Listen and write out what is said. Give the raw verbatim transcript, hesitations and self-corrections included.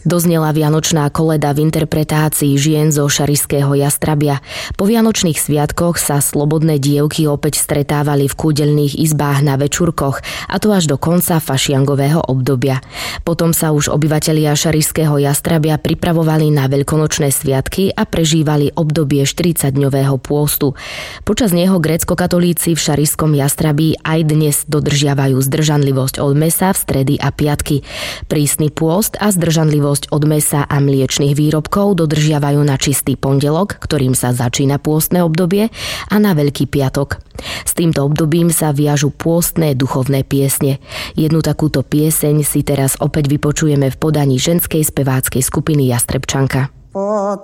Doznela vianočná koleda v interpretácii žien zo Šarišského Jastrabia. Po vianočných sviatkoch sa slobodné dievky opäť stretávali v kúdelných izbách na večurkoch, a to až do konca fašiangového obdobia. Potom sa už obyvatelia Šarišského Jastrabia pripravovali na veľkonočné sviatky a prežívali obdobie štyridsaťdňového pôstu. Počas neho gréckokatolíci v Šarišskom Jastrabí aj dnes dodržiavajú zdržanlivosť od mäsa v stredy a piatky. Prísny pôst a zdržanlivosť od mäsa a mliečnych výrobkov dodržiavajú na čistý pondelok, ktorým sa začína pôstne obdobie, a na Veľký piatok. S týmto obdobím sa viažu pôstne duchovné piesne. Jednu takúto pieseň si teraz opäť vypočujeme v podaní ženskej speváckej skupiny Jastrebčanka. Po